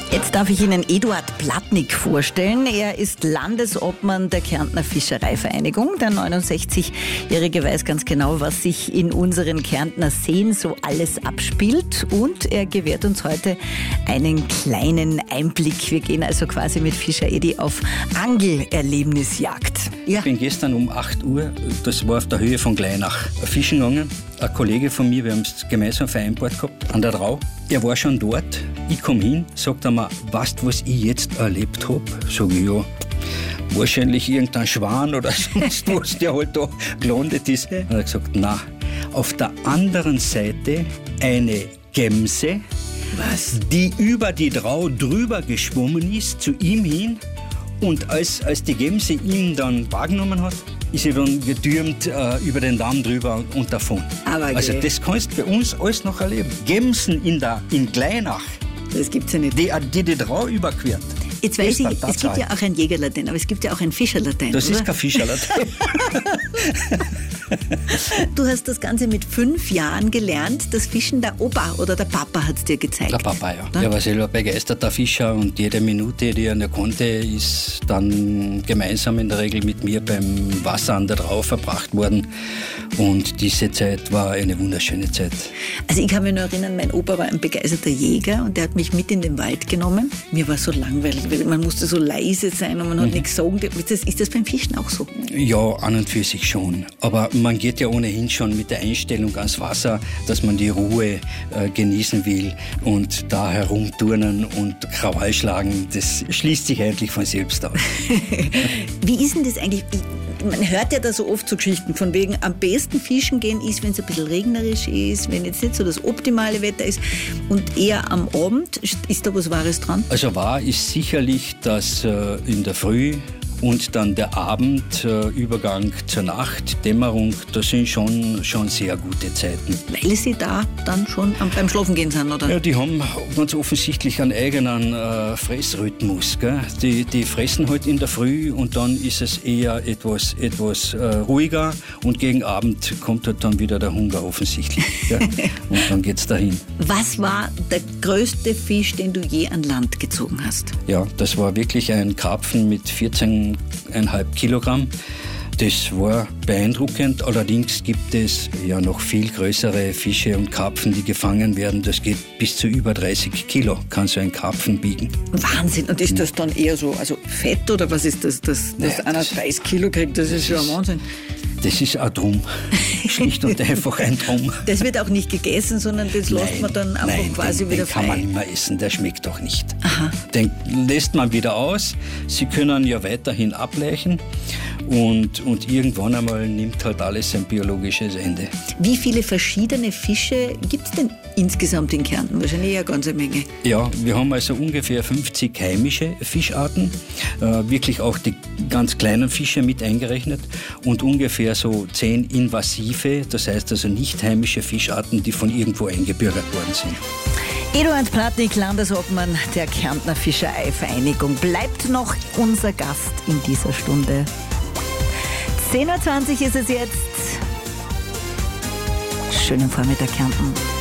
Jetzt darf ich Ihnen Eduard Platnik vorstellen. Er ist Landesobmann der Kärntner Fischereivereinigung. Der 69-Jährige weiß ganz genau, was sich in unseren Kärntner Seen so alles abspielt. Und er gewährt uns heute einen kleinen Einblick. Wir gehen also quasi mit Fischer Edi auf Angelerlebnisjagd. Ja. Ich bin gestern um 8 Uhr, das war auf der Höhe von Gleinach, fischen gegangen. Ein Kollege von mir, wir haben es gemeinsam vereinbart gehabt, an der Drau. Er war schon dort. Ich komme hin, sagt er mir, weißt du, was ich jetzt erlebt habe? Sag ich, ja, wahrscheinlich irgendein Schwan oder sonst was, der halt da gelandet ist. Und er hat gesagt, na, auf der anderen Seite eine Gemse, die über die Drau drüber geschwommen ist, zu ihm hin. Und als die Gemse ihn dann wahrgenommen hat, ist sie dann getürmt über den Damm drüber und davon. Also das kannst du bei uns alles noch erleben. Gemsen in Gleinach, das gibt's ja nicht. Die Drau überquert. Jetzt weiß ich, es gibt ja auch ein Jägerlatein, aber es gibt ja auch ein Fischerlatein. Das oder? Ist kein Fischerlatein. Du hast das Ganze mit 5 Jahren gelernt. Das Fischen der Opa oder der Papa hat es dir gezeigt. Der Papa, ja. Der war selber begeisterter Fischer und jede Minute, die er konnte, ist dann gemeinsam in der Regel mit mir beim Wasser an der Drau verbracht worden. Und diese Zeit war eine wunderschöne Zeit. Also ich kann mich nur erinnern, mein Opa war ein begeisterter Jäger und der hat mich mit in den Wald genommen. Mir war so langweilig, weil man musste so leise sein und man hat nichts sagen. Ist das beim Fischen auch so? Ja, an und für sich schon. Aber man geht ja ohnehin schon mit der Einstellung ans Wasser, dass man die Ruhe genießen will und da herumturnen und Krawall schlagen, das schließt sich eigentlich von selbst aus. Wie ist denn das eigentlich? Man hört ja da so oft so Geschichten von wegen, am besten fischen gehen ist, wenn es ein bisschen regnerisch ist, wenn jetzt nicht so das optimale Wetter ist und eher am Abend. Ist da was Wahres dran? Also wahr ist sicherlich, dass in der Früh und dann der Abend, Übergang zur Nacht, Dämmerung, das sind schon sehr gute Zeiten. Weil sie da dann schon beim Schlafen gehen sind, oder? Ja, die haben ganz offensichtlich einen eigenen Fressrhythmus. Gell? Die fressen halt in der Früh und dann ist es eher etwas ruhiger und gegen Abend kommt halt dann wieder der Hunger offensichtlich. Gell? Und dann geht's dahin. Was war der größte Fisch, den du je an Land gezogen hast? Ja, das war wirklich ein Karpfen mit 14,5 Kilogramm. Das war beeindruckend. Allerdings gibt es ja noch viel größere Fische und Karpfen, die gefangen werden. Das geht bis zu über 30 Kilo, kann so ein Karpfen biegen. Wahnsinn. Und ist das dann eher so, also Fett oder was ist das, dass einer 30 Kilo kriegt? Das ist ja ein Wahnsinn. Das ist ein Drum. Schlicht und einfach ein Drum. Das wird auch nicht gegessen, sondern das lässt man dann einfach quasi wieder frei. Den kann man nicht mehr essen, der schmeckt doch nicht. Aha. Den lässt man wieder aus. Sie können ja weiterhin ableichen und irgendwann einmal nimmt halt alles sein biologisches Ende. Wie viele verschiedene Fische gibt es denn insgesamt in Kärnten? Wahrscheinlich ja ganz eine Menge. Ja, wir haben also ungefähr 50 heimische Fischarten, wirklich auch die ganz kleinen Fische mit eingerechnet und ungefähr so 10 invasive, das heißt also nicht heimische Fischarten, die von irgendwo eingebürgert worden sind. Eduard Platnik, Landesobmann der Kärntner Fischereivereinigung, bleibt noch unser Gast in dieser Stunde. 10:20 Uhr ist es jetzt. Schönen Vormittag, Kärnten.